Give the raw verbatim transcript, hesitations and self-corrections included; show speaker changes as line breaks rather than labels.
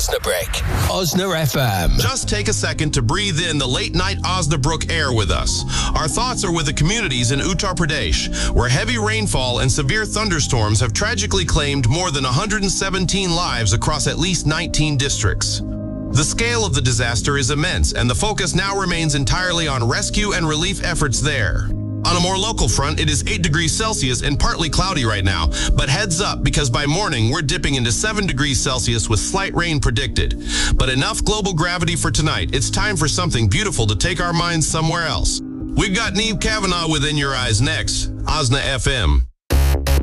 Osnabrück. Osna F M.
Just take a second to breathe in the late-night Osnabrück air with us. Our thoughts are with the communities in Uttar Pradesh, where heavy rainfall and severe thunderstorms have tragically claimed more than one hundred seventeen lives across at least nineteen districts. The scale of the disaster is immense, and the focus now remains entirely on rescue and relief efforts there. On a more local front, it is eight degrees Celsius and partly cloudy right now, but heads up because by morning we're dipping into seven degrees Celsius with slight rain predicted. But enough global gravity for tonight. It's time for something beautiful to take our minds somewhere else. We've got Neve Kavanaugh within your eyes next. Osna F M.